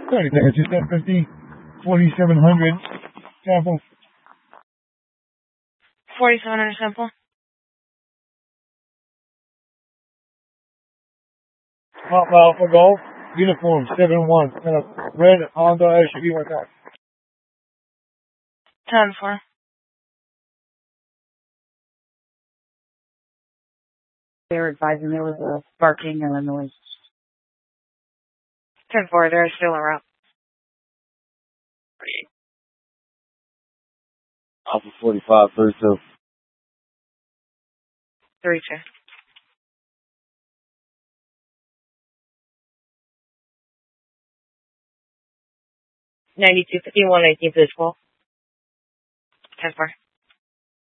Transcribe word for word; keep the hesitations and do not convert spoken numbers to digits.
thirty minutes, it's at fifty, forty-seven hundred sample. forty-seven hundred sample. Pop Alpha Golf, uniform seven one, and a red Honda S U V like that. ten four. They were advising there was a barking and a noise. ten four, they're still en route. Alpha forty-five, thirty-two. three two. ninety-two fifty-one, eighteen physical. ten four.